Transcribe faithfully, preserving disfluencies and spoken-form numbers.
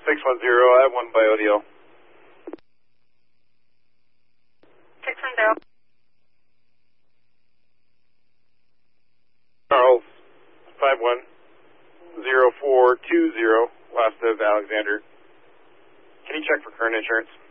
six one zero, I have one by O D L. six one zero. Charles, five one zero four two zero, last of Alexander. Can you check for current insurance?